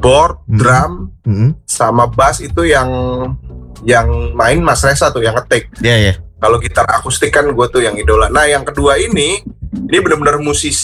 keyboard, drum, sama bass itu yang main Mas Reza tuh, yang ngetik. Iya. Kalau gitar akustik kan gue tuh yang idola. Nah yang kedua ini benar-benar musisi